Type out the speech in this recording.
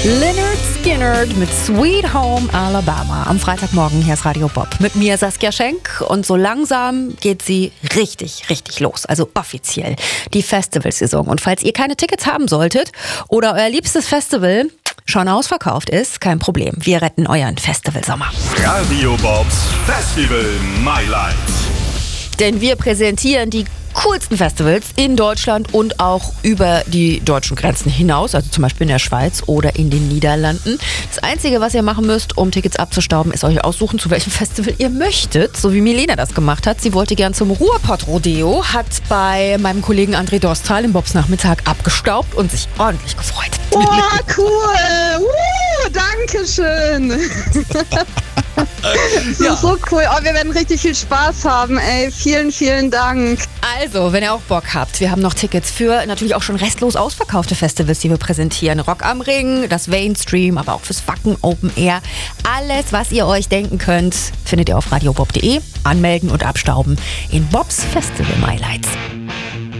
Lynyrd Skynyrd mit Sweet Home Alabama. Am Freitagmorgen, hier ist Radio Bob. Mit mir Saskia Schenk und so langsam geht sie richtig los. Also offiziell die Festivalsaison. Und falls ihr keine Tickets haben solltet oder euer liebstes Festival schon ausverkauft ist, kein Problem. Wir retten euren Festivalsommer. Radio Bobs Festival Highlights. Denn wir präsentieren die coolsten Festivals in Deutschland und auch über die deutschen Grenzen hinaus, also zum Beispiel in der Schweiz oder in den Niederlanden. Das Einzige, was ihr machen müsst, um Tickets abzustauben, ist euch aussuchen, zu welchem Festival ihr möchtet, so wie Milena das gemacht hat. Sie wollte gern zum Ruhrpott-Rodeo, hat bei meinem Kollegen André Dostal im Bobs Nachmittag abgestaubt und sich ordentlich gefreut. Oh, cool! Danke schön! Das ist so cool. Oh, wir werden richtig viel Spaß haben, ey. Vielen Dank. Also, wenn ihr auch Bock habt, wir haben noch Tickets für natürlich auch schon restlos ausverkaufte Festivals, die wir präsentieren. Rock am Ring, das Mainstream, aber auch fürs Wacken Open Air. Alles, was ihr euch denken könnt, findet ihr auf radiobob.de. Anmelden und abstauben in Bobs Festival Highlights.